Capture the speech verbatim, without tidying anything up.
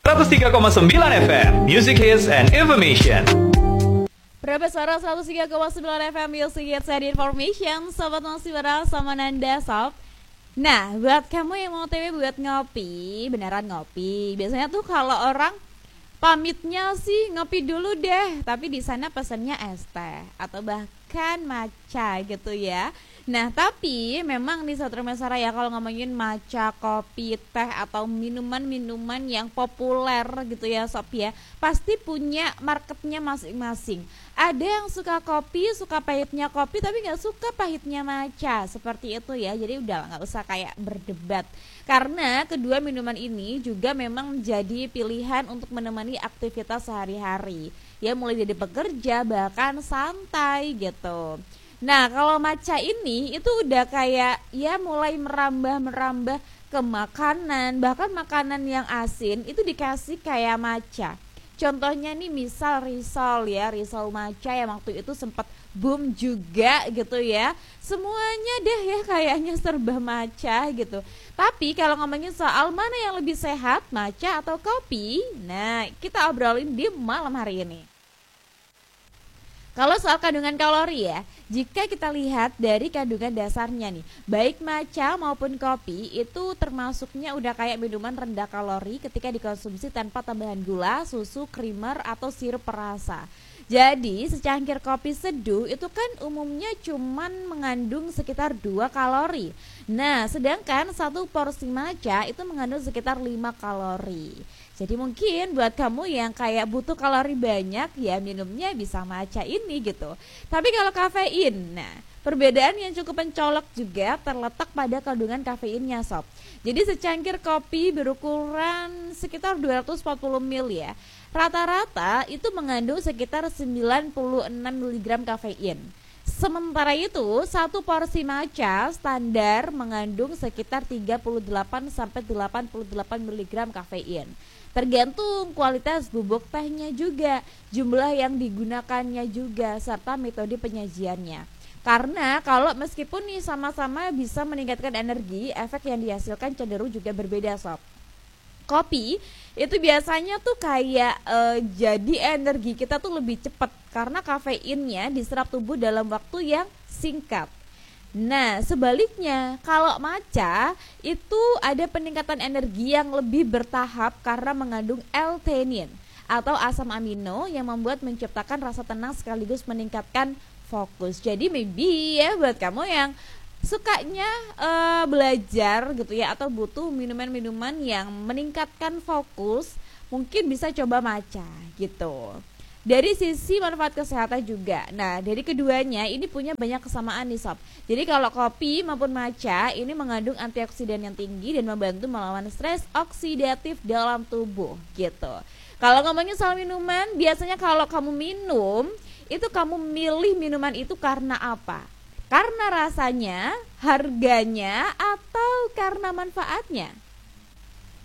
seratus tiga koma sembilan F M Music Hits and Information. Berapa suara seratus tiga koma sembilan F M Music Hits and Information. Sobat masih bareng sama Nanda Sob. Nah, buat kamu yang mau O T W buat ngopi, beneran ngopi. Biasanya tuh kalau orang pamitnya sih ngopi dulu deh, tapi di sana pesannya es teh atau bahkan matcha gitu ya. Nah, tapi memang di Satria Mesara ya kalau ngomongin matcha, kopi, teh atau minuman-minuman yang populer gitu ya Sob ya, pasti punya marketnya masing-masing. Ada yang suka kopi, suka pahitnya kopi, tapi nggak suka pahitnya matcha, seperti itu ya. Jadi udah nggak usah kayak berdebat, karena kedua minuman ini juga memang menjadi pilihan untuk menemani aktivitas sehari-hari ya, mulai dari bekerja bahkan santai gitu. Nah, kalau matcha ini itu udah kayak ya mulai merambah-merambah ke makanan, bahkan makanan yang asin itu dikasih kayak matcha. Contohnya nih misal risol ya, risol matcha yang waktu itu sempat boom juga gitu ya. Semuanya deh ya kayaknya serba matcha gitu. Tapi kalau ngomongin soal mana yang lebih sehat, matcha atau kopi, nah kita obrolin di malam hari ini. Kalau soal kandungan kalori ya, jika kita lihat dari kandungan dasarnya nih, baik matcha maupun kopi itu termasuknya udah kayak minuman rendah kalori ketika dikonsumsi tanpa tambahan gula, susu, creamer, atau sirup perasa. Jadi secangkir kopi seduh itu kan umumnya cuman mengandung sekitar dua kalori. Nah, sedangkan satu porsi matcha itu mengandung sekitar lima kalori. Jadi mungkin buat kamu yang kayak butuh kalori banyak ya minumnya bisa matcha ini gitu. Tapi kalau kafein, nah perbedaan yang cukup mencolok juga terletak pada kandungan kafeinnya Sob. Jadi secangkir kopi berukuran sekitar dua ratus empat puluh mililiter ya, rata-rata itu mengandung sekitar sembilan puluh enam miligram kafein. Sementara itu, satu porsi matcha standar mengandung sekitar tiga puluh delapan sampai delapan puluh delapan miligram kafein. Tergantung kualitas bubuk tehnya juga, jumlah yang digunakannya juga, serta metode penyajiannya. Karena kalau meskipun nih sama-sama bisa meningkatkan energi, efek yang dihasilkan cenderung juga berbeda Sob. Kopi itu biasanya tuh kayak e, jadi energi kita tuh lebih cepat karena kafeinnya diserap tubuh dalam waktu yang singkat. Nah, sebaliknya kalau matcha itu ada peningkatan energi yang lebih bertahap karena mengandung L-theanine atau asam amino yang membuat menciptakan rasa tenang sekaligus meningkatkan fokus. Jadi maybe ya buat kamu yang sukanya uh, belajar gitu ya atau butuh minuman-minuman yang meningkatkan fokus, mungkin bisa coba matcha gitu. Dari sisi manfaat kesehatan juga. Nah, dari keduanya ini punya banyak kesamaan nih Sob. Jadi kalau kopi maupun matcha ini mengandung antioksidan yang tinggi dan membantu melawan stres oksidatif dalam tubuh gitu. Kalau ngomongin soal minuman, biasanya kalau kamu minum, itu kamu milih minuman itu karena apa? Karena rasanya, harganya, atau karena manfaatnya?